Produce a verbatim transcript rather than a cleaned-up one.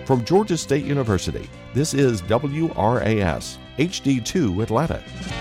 From Georgia State University, this is W R A S, H D two Atlanta.